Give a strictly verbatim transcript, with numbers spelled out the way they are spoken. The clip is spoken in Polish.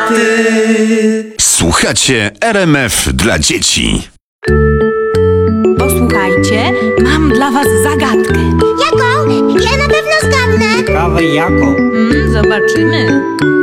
ty. Słuchacie R M F dla dzieci. Posłuchajcie, mam dla was zagadkę. Jaką? Ja na pewno zgadnę. Ciekawe jaką? Mm, zobaczymy.